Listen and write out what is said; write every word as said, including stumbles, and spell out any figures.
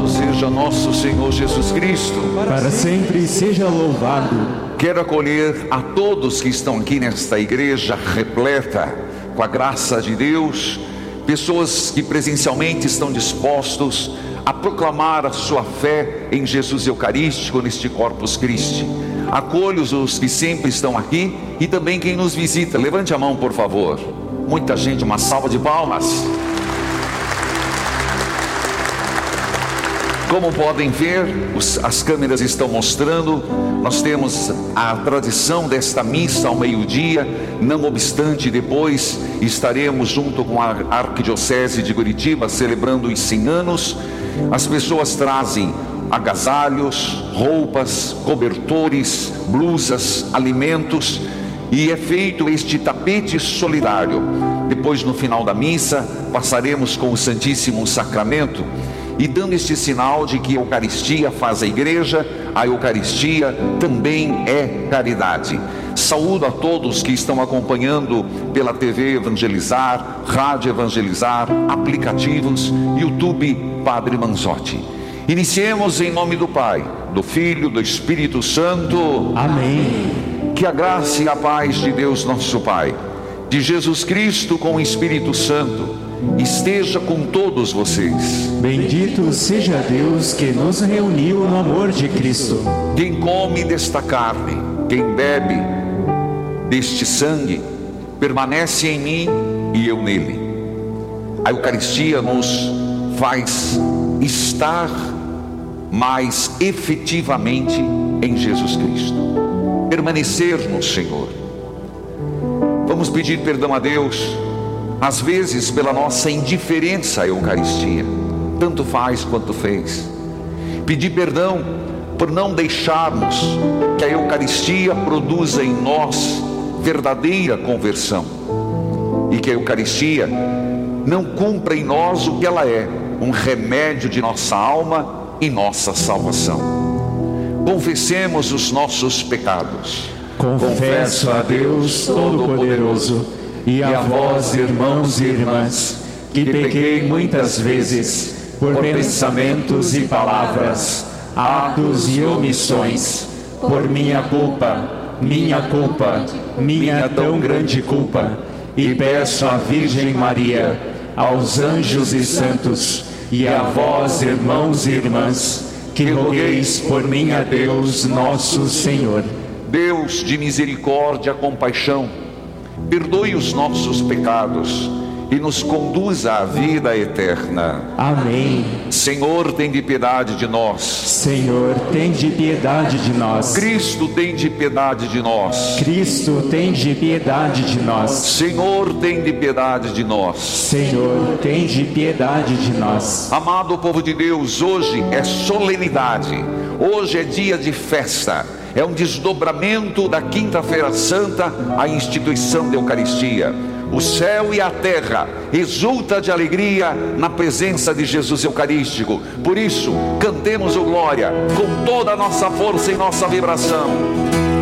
seja nosso Senhor Jesus Cristo. Para sempre seja louvado. Quero acolher a todos que estão aqui nesta igreja repleta com a graça de Deus, pessoas que presencialmente estão dispostos a proclamar a sua fé em Jesus Eucarístico neste Corpus Christi. Acolho os que sempre estão aqui e também quem nos visita. Levante a mão, por favor. Muita gente, uma salva de palmas. Como podem ver, os, as câmeras estão mostrando, nós temos a tradição desta missa ao meio-dia. Não obstante, depois estaremos junto com a Arquidiocese de Curitiba celebrando os cem anos. As pessoas trazem agasalhos, roupas, cobertores, blusas, alimentos, e é feito este tapete solidário. Depois, no final da missa, passaremos com o Santíssimo Sacramento e dando este sinal de que a Eucaristia faz a igreja, a Eucaristia também é caridade. Saúdo a todos que estão acompanhando pela T V Evangelizar, Rádio Evangelizar, aplicativos, YouTube Padre Manzotti. Iniciemos em nome do Pai, do Filho, do Espírito Santo. Amém. Que a graça e a paz de Deus nosso Pai, de Jesus Cristo com o Espírito Santo, esteja com todos vocês. Bendito seja Deus que nos reuniu no amor de Cristo. Quem come desta carne, quem bebe deste sangue, permanece em mim e eu nele. A Eucaristia nos faz estar mais efetivamente em Jesus Cristo, permanecer no Senhor. Vamos pedir perdão a Deus, às vezes pela nossa indiferença à Eucaristia, tanto faz quanto fez. Pedir perdão por não deixarmos que a Eucaristia produza em nós verdadeira conversão, e que a Eucaristia não cumpra em nós o que ela é, um remédio de nossa alma e nossa salvação. Confessemos os nossos pecados. Confesso a Deus Todo-Poderoso e a vós, irmãos e irmãs, que pequei muitas vezes por pensamentos e palavras, atos e omissões, por minha culpa, minha culpa, minha tão grande culpa, e peço à Virgem Maria, aos anjos e santos, e a vós, irmãos e irmãs, que rogueis por mim a Deus nosso Senhor. Deus de misericórdia e compaixão, perdoe os nossos pecados e nos conduza à vida eterna. Amém. Senhor, tem de piedade de nós. Senhor, tem de piedade de nós. Cristo, tem de piedade de nós. Cristo, tem de piedade de nós. Senhor, tem de piedade de nós. Senhor, tem de piedade de nós. Amado povo de Deus, hoje é solenidade, hoje é dia de festa. É um desdobramento da Quinta-feira Santa, a instituição da Eucaristia. O céu e a terra exultam de alegria na presença de Jesus Eucarístico. Por isso, cantemos o glória com toda a nossa força e nossa vibração.